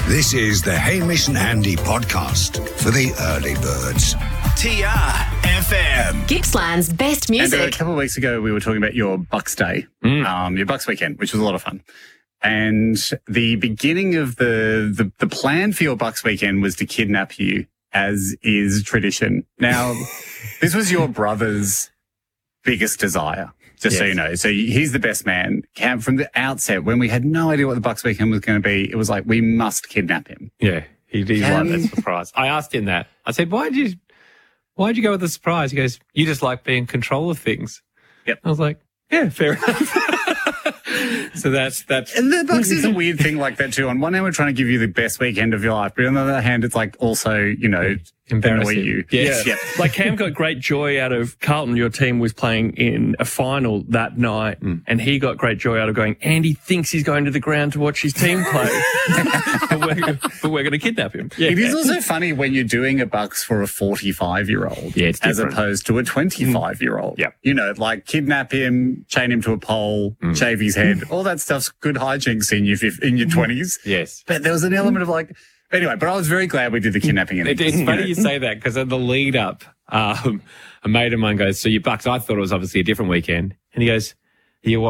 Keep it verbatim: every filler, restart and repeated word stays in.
This is the Hamish and Andy podcast for the early birds. T R F M. Gippsland's best music. And a couple of weeks ago, we were talking about your Bucks Day, mm. um, your Bucks weekend, which was a lot of fun. And the beginning of the, the, the plan for your Bucks weekend was to kidnap you, as is tradition. Now, this was your brother's biggest desire, just yes. so you know. So he's the best man. Cam, from the outset, when we had no idea what the Bucks weekend was going to be, it was like, we must kidnap him. Yeah, he, he's Cam... like that surprise. I asked him that. I said, why did you, why'd you go with the surprise? He goes, you just like being in control of things. Yep. I was like, yeah, fair enough. So that's, that's. And the Bucks is a weird thing like that too. On one hand, we're trying to give you the best weekend of your life, but on the other hand, it's like also, you know, annoy you. Yes. Yeah. Yeah. Like Cam got great joy out of Carlton. Your team was playing in a final that night, mm. and he got great joy out of going, Andy thinks he's going to the ground to watch his team play. but we're, but we're going to kidnap him. Yeah. It is also funny when you're doing a Bucks for a forty-five-year-old yeah, it's as opposed to a twenty-five-year-old. Mm. Yeah. You know, like kidnap him, chain him to a pole, mm. shave his head. All that stuff's good hijinks in your, in your twenties. Yes. But there was an element of like, anyway, but I was very glad we did the kidnapping. It, it's funny you say that because in the lead up, um, a mate of mine goes, so your Bucks, I thought it was obviously a different weekend. And he goes, you